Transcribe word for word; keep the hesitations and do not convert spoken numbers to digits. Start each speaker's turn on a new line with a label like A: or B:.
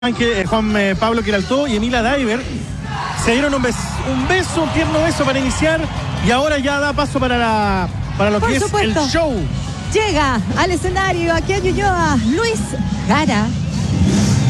A: Que Juan eh, Pablo Quiraltó y Emilia Diver se dieron un beso, un beso, un tierno beso para iniciar, y ahora ya da paso para la para lo
B: Por
A: que
B: supuesto.
A: es el show.
B: Llega al escenario aquí a Ñuñoa Luis Jara.